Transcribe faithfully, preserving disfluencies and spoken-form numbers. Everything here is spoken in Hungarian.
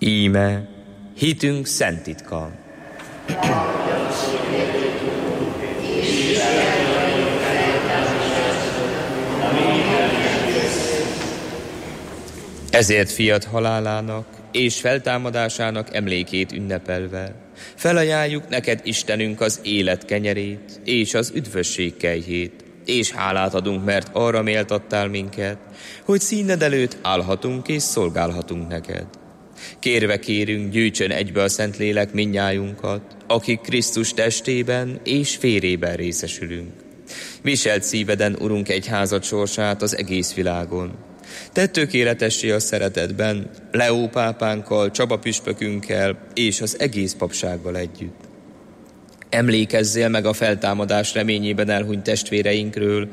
Íme, hitünk szent titka. Ezért fiat halálának és feltámadásának emlékét ünnepelve felajánljuk neked, Istenünk, az élet kenyerét és az üdvösség kejhét, és hálát adunk, mert arra méltattál minket, hogy színed előtt állhatunk és szolgálhatunk neked. Kérve kérünk, gyűjtsön egybe a Szentlélek mindnyájunkat, akik Krisztus testében és vérében részesülünk. Viselt szíveden, Urunk, egyházad sorsát az egész világon. Tedd tökéletessé a szeretetben, Leó pápánkkal, Csaba püspökünkkel és az egész papsággal együtt. Emlékezzél meg a feltámadás reményében elhunyt testvéreinkről,